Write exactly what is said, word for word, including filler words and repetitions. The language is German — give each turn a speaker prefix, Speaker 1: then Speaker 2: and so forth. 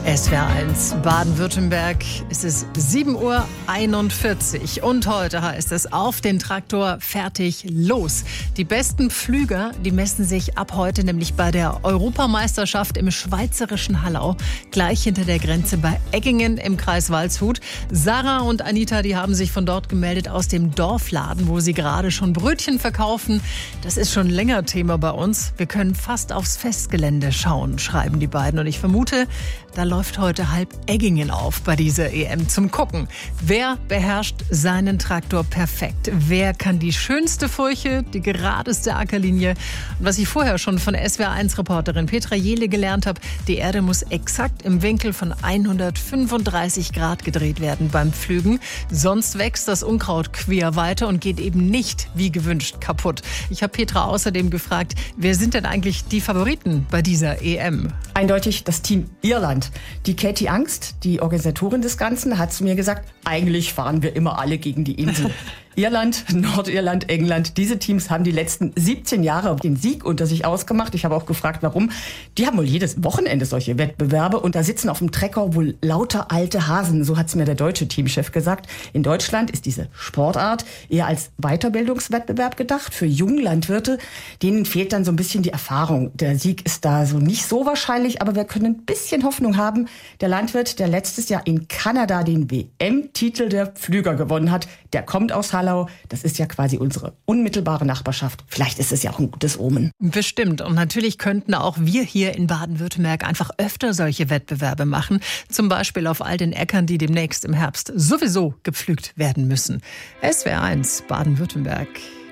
Speaker 1: S W R eins Baden-Württemberg, es ist sieben Uhr einundvierzig und heute heißt es auf den Traktor, fertig, los. Die besten Pflüger, die messen sich ab heute nämlich bei der Europameisterschaft im schweizerischen Hallau, gleich hinter der Grenze bei Eggingen im Kreis Waldshut. Sarah und Anita, die haben sich von dort gemeldet aus dem Dorfladen, wo sie gerade schon Brötchen verkaufen. Das ist schon länger Thema bei uns. Wir können fast aufs Festgelände schauen, schreiben die beiden. Und ich vermute, da läuft heute halb Eggingen auf bei dieser E M zum Gucken. Wer beherrscht seinen Traktor perfekt? Wer kann die schönste Furche, die geradeste Ackerlinie? Und was ich vorher schon von S W R eins Reporterin Petra Jehle gelernt habe, die Erde muss exakt im Winkel von hundertfünfunddreißig Grad gedreht werden beim Pflügen. Sonst wächst das Unkraut quer weiter und geht eben nicht wie gewünscht kaputt. Ich habe Petra außerdem gefragt, wer sind denn eigentlich die Favoriten bei dieser E M?
Speaker 2: Eindeutig das Team Irland. Die Katie Angst, die Organisatorin des Ganzen, hat zu mir gesagt, eigentlich fahren wir immer alle gegen die Insel. Irland, Nordirland, England, diese Teams haben die letzten siebzehn Jahre den Sieg unter sich ausgemacht. Ich habe auch gefragt, warum. Die haben wohl jedes Wochenende solche Wettbewerbe und da sitzen auf dem Trecker wohl lauter alte Hasen. So hat es mir der deutsche Teamchef gesagt. In Deutschland ist diese Sportart eher als Weiterbildungswettbewerb gedacht für Junglandwirte. Denen fehlt dann so ein bisschen die Erfahrung. Der Sieg ist da so nicht so wahrscheinlich, aber wir können ein bisschen Hoffnung haben. Der Landwirt, der letztes Jahr in Kanada den W M-Titel der Pflüger gewonnen hat, der kommt aus Hallau. Das ist ja quasi unsere unmittelbare Nachbarschaft. Vielleicht ist es ja auch ein gutes Omen.
Speaker 1: Bestimmt. Und natürlich könnten auch wir hier in Baden-Württemberg einfach öfter solche Wettbewerbe machen. Zum Beispiel auf all den Äckern, die demnächst im Herbst sowieso gepflügt werden müssen. S W R eins Baden-Württemberg.